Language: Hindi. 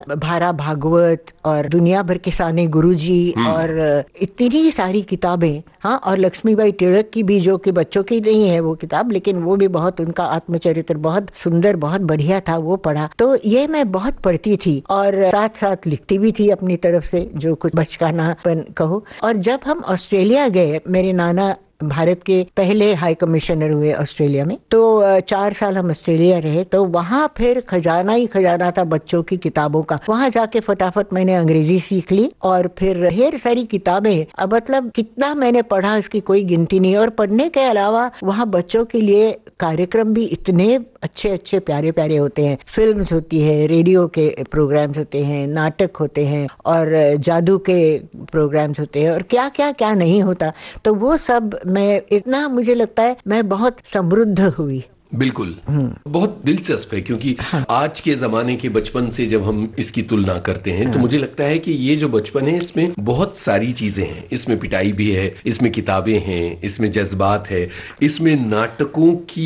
भारा भागवत और दुनिया भर के साने गुरुजी और इतनी सारी किताबें। हाँ, और लक्ष्मीबाई टिळक की भी, जो कि बच्चों की नहीं है वो किताब, लेकिन वो भी बहुत, उनका आत्मचरित्र बहुत सुंदर, बहुत बढ़िया था, वो पढ़ा। तो ये मैं बहुत पढ़ती थी और साथ साथ लिखती भी थी अपनी तरफ से, जो कुछ बचकानापन कहो। और जब हम ऑस्ट्रेलिया गए, मेरे नाना भारत के पहले हाई कमिश्नर हुए ऑस्ट्रेलिया में, तो 4 साल हम ऑस्ट्रेलिया रहे। तो वहाँ फिर खजाना ही खजाना था बच्चों की किताबों का। वहाँ जाके फटाफट मैंने अंग्रेजी सीख ली और फिर ढेर सारी किताबें, अब मतलब कितना मैंने पढ़ा इसकी कोई गिनती नहीं। और पढ़ने के अलावा वहाँ बच्चों के लिए कार्यक्रम भी इतने अच्छे अच्छे प्यारे प्यारे होते हैं। फिल्म्स होती है, रेडियो के प्रोग्राम्स होते हैं, नाटक होते हैं और जादू के प्रोग्राम्स होते हैं और क्या क्या क्या नहीं होता। तो वो सब मैं, इतना मुझे लगता है मैं बहुत समृद्ध हुई। बिल्कुल, बहुत दिलचस्प है, क्योंकि आज के जमाने के बचपन से जब हम इसकी तुलना करते हैं तो मुझे लगता है कि ये जो बचपन है इसमें बहुत सारी चीजें हैं। इसमें पिटाई भी है, इसमें किताबें हैं, इसमें जज्बात है, इसमें नाटकों की